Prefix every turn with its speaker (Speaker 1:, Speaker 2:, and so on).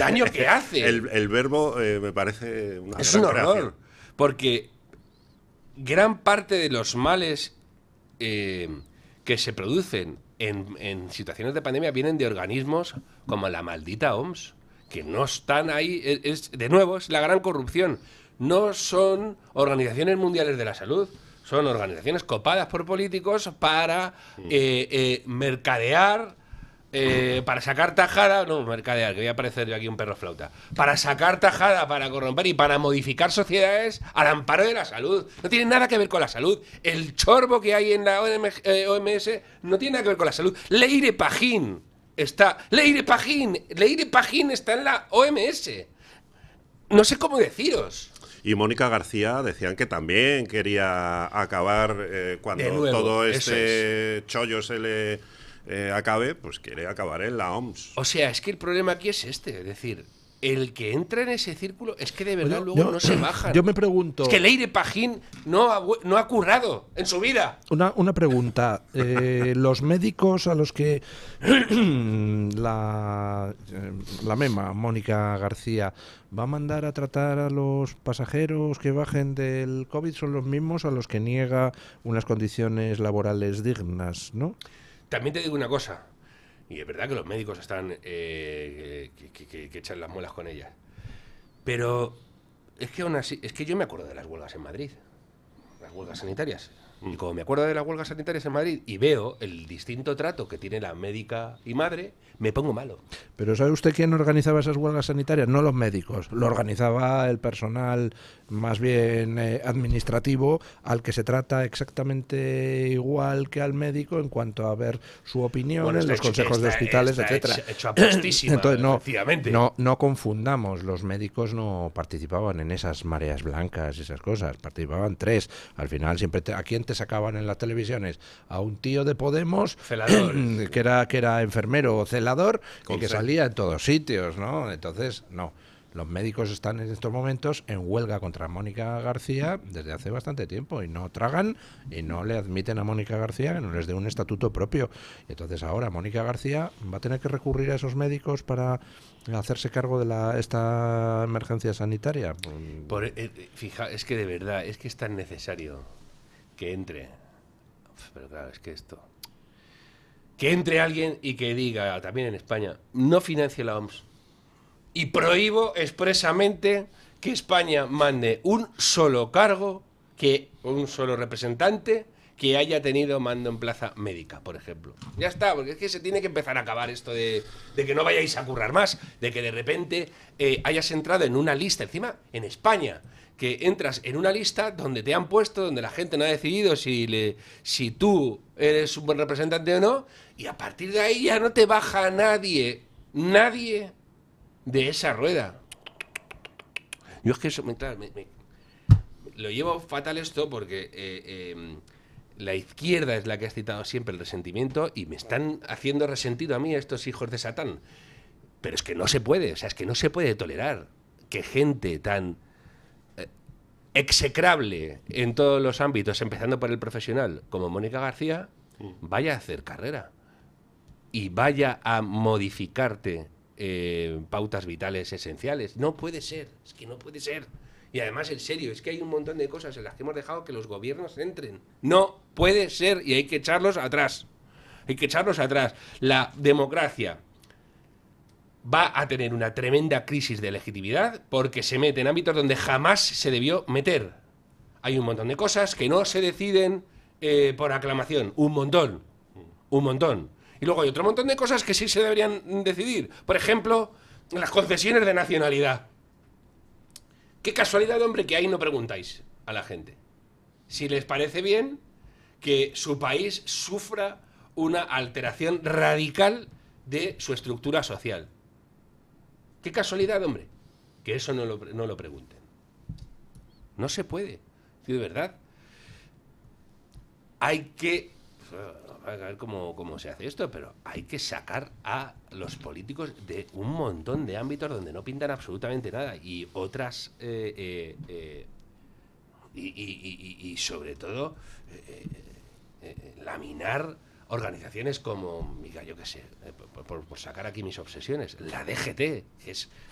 Speaker 1: daño que hace.
Speaker 2: El verbo me parece una
Speaker 1: Es
Speaker 2: gran
Speaker 1: un horror,
Speaker 2: creación.
Speaker 1: porque gran parte de los males que se producen en situaciones de pandemia vienen de organismos como la maldita OMS, que no están ahí. De nuevo, es la gran corrupción. No son organizaciones mundiales de la salud, son organizaciones copadas por políticos para mercadear, para sacar tajada, no, mercadear, que voy a parecer yo aquí un perro flauta, para sacar tajada, para corromper y para modificar sociedades al amparo de la salud. No tiene nada que ver con la salud. El chorbo que hay en la OMS no tiene nada que ver con la salud. Leire Pajín está en la OMS. No sé cómo deciros.
Speaker 2: Y Mónica García decían que también quería acabar cuando
Speaker 1: De nuevo,
Speaker 2: todo
Speaker 1: eso
Speaker 2: este chollo se le acabe, pues quiere acabar en la OMS.
Speaker 1: O sea, es que el problema aquí es este, es decir, el que entra en ese círculo es que de verdad
Speaker 3: Bueno,
Speaker 1: luego no se bajan.
Speaker 3: Yo me pregunto...
Speaker 1: Es que Leire Pajín no ha currado en su vida.
Speaker 3: Una pregunta. Los médicos a los que la MEMA, Mónica García, va a mandar a tratar a los pasajeros que bajen del COVID son los mismos a los que niega unas condiciones laborales dignas, ¿no?
Speaker 1: También te digo una cosa, y es verdad que los médicos están que echan las muelas con ellas, pero es que aún así, es que yo me acuerdo de las huelgas en Madrid, las huelgas sanitarias. Y como me acuerdo de las huelgas sanitarias en Madrid y veo el distinto trato que tiene la médica y madre, me pongo malo.
Speaker 3: Pero ¿sabe usted quién organizaba esas huelgas sanitarias? No los médicos, lo organizaba el personal más bien administrativo, al que se trata exactamente igual que al médico en cuanto a ver su opinión
Speaker 1: Bueno,
Speaker 3: en los consejos de hospitales, etcétera.
Speaker 1: Hecho apostísima,
Speaker 3: Entonces
Speaker 1: efectivamente.
Speaker 3: no confundamos, los médicos no participaban en esas mareas blancas y esas cosas, participaban tres. Al final siempre ¿a quién te sacaban en las televisiones? A un tío de Podemos
Speaker 1: Celador.
Speaker 3: que era enfermero o celador y que
Speaker 2: C.
Speaker 3: salía en todos sitios, ¿no? Entonces, no. Los médicos están en estos momentos en huelga contra Mónica García desde hace bastante tiempo y no tragan y no le admiten a Mónica García que no les dé un estatuto propio. Y entonces ahora Mónica García va a tener que recurrir a esos médicos para hacerse cargo de esta emergencia sanitaria.
Speaker 1: Fija, es que de verdad, es que es tan necesario que entre. Pero claro, es que esto... Que entre alguien y que diga, también en España, no financie la OMS. Y prohíbo expresamente que España mande un solo cargo, un solo representante que haya tenido mando en plaza médica, por ejemplo. Ya está, porque es que se tiene que empezar a acabar esto de que no vayáis a currar más, de que de repente hayas entrado en una lista, encima en España, que entras en una lista donde te han puesto, donde la gente no ha decidido si tú eres un buen representante o no, y a partir de ahí ya no te baja nadie de esa rueda. Yo es que eso, claro, lo llevo fatal esto porque la izquierda es la que ha citado siempre el resentimiento y me están haciendo resentido a mí estos hijos de Satán. Pero es que no se puede, o sea, es que no se puede tolerar que gente tan execrable en todos los ámbitos, empezando por el profesional, como Mónica García, vaya a hacer carrera y vaya a modificarte pautas vitales esenciales. No puede ser, es que no puede ser. Y además, en serio, es que hay un montón de cosas en las que hemos dejado que los gobiernos entren. No puede ser y hay que echarlos atrás. Hay que echarlos atrás. La democracia va a tener una tremenda crisis de legitimidad porque se mete en ámbitos donde jamás se debió meter. Hay un montón de cosas que no se deciden por aclamación. Un montón. Y luego hay otro montón de cosas que sí se deberían decidir. Por ejemplo, las concesiones de nacionalidad. Qué casualidad, hombre, que ahí no preguntáis a la gente si les parece bien que su país sufra una alteración radical de su estructura social. Qué casualidad, hombre, que eso no lo pregunten. No se puede. De verdad. Hay que... A ver cómo se hace esto, pero hay que sacar a los políticos de un montón de ámbitos donde no pintan absolutamente nada y otras y sobre todo laminar organizaciones como, mira, yo qué sé, por sacar aquí mis obsesiones, la DGT, que es